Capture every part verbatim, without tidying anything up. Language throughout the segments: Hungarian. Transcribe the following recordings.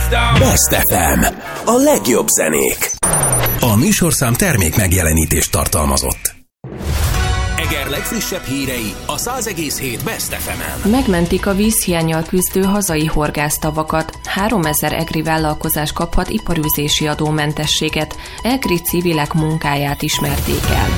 Best ef em. A legjobb zenék. A műsorszám termék megjelenítést tartalmazott. Eger legfrissebb hírei a száz egész hét Best ef emen. Megmentik a vízhiánnyal küzdő hazai horgásztavakat. háromezer egri vállalkozás kaphat iparűzési adómentességet. Egri civilek munkáját ismerték el.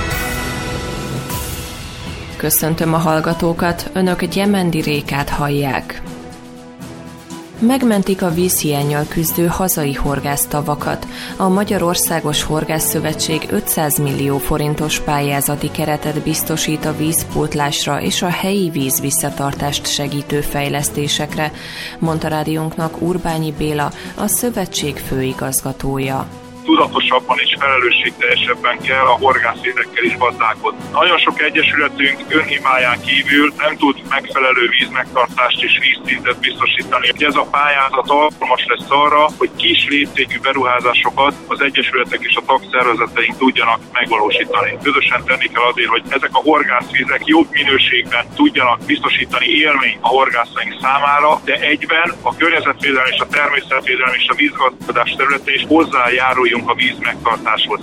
Köszöntöm a hallgatókat, önök Gyemendi Rékát hallják. Megmentik a vízhiánnyal küzdő hazai horgásztavakat. A Magyarországos Horgászszövetség ötszáz millió forintos pályázati keretet biztosít a vízpótlásra és a helyi víz visszatartást segítő fejlesztésekre, mondta rádiónknak Urbányi Béla, a szövetség főigazgatója. Tudatosabban és felelősségteljesebben kell a horgászvizekkel is gazdálkodni. Nagyon sok egyesületünk önhibáján kívül nem tud megfelelő vízmegtartást és vízszintet biztosítani. Ez a pályázat alkalmas lesz arra, hogy kis léptékű beruházásokat az egyesületek és a tagszervezeteink tudjanak megvalósítani. Közösen tenni kell azért, hogy ezek a horgászvizek jobb minőségben tudjanak biztosítani élményt a horgászaink számára, de egyben a környezetvédelem és a természetvédelem és a vízgazdálkodás területén is hozzájárul a víz megtartáshoz.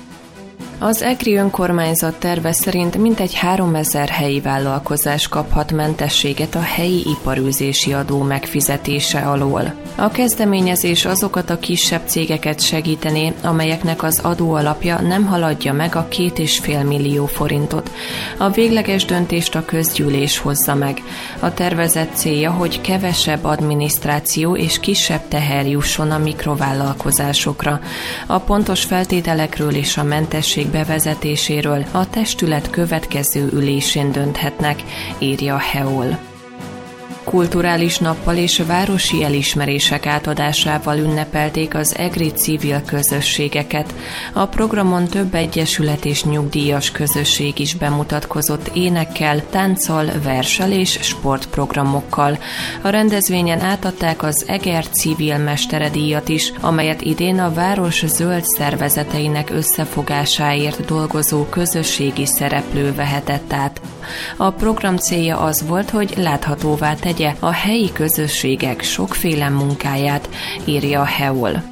Az egri önkormányzat terve szerint mintegy háromezer helyi vállalkozás kaphat mentességet a helyi iparűzési adó megfizetése alól. A kezdeményezés azokat a kisebb cégeket segítené, amelyeknek az adóalapja nem haladja meg a két és fél millió forintot. A végleges döntést a közgyűlés hozza meg. A tervezett célja, hogy kevesebb adminisztráció és kisebb teher jusson a mikrovállalkozásokra. A pontos feltételekről és a mentesség bevezetéséről a testület következő ülésén dönthetnek, írja Heol. Kulturális nappal és városi elismerések átadásával ünnepelték az egri civil közösségeket. A programon több egyesület és nyugdíjas közösség is bemutatkozott énekkel, tánccal, verssel és sportprogramokkal. A rendezvényen átadták az Eger Civil Mesteredíjat is, amelyet idén a város zöld szervezeteinek összefogásáért dolgozó közösségi szereplő vehetett át. A program célja az volt, hogy láthatóvá tegye a helyi közösségek sokféle munkáját, írja a Heol.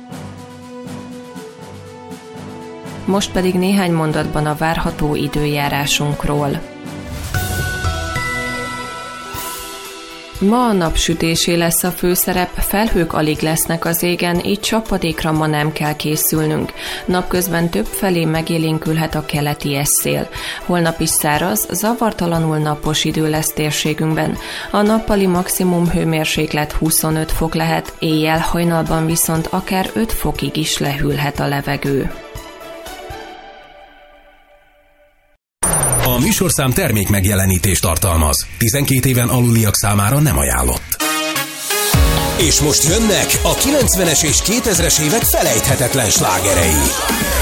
Most pedig néhány mondatban a várható időjárásunkról. Ma a napsütésé lesz a főszerep, felhők alig lesznek az égen, így csapadékra ma nem kell készülnünk. Napközben többfelé megélénkülhet a keleti esszél. Holnap is száraz, zavartalanul napos idő lesz térségünkben. A nappali maximum hőmérséklet huszonöt fok lehet, éjjel hajnalban viszont akár öt fokig is lehűlhet a levegő. A műsorszám termék megjelenítést tartalmaz. tizenkét éven aluliak számára nem ajánlott. És most jönnek a kilencvenes és kétezres évek felejthetetlen slágerei.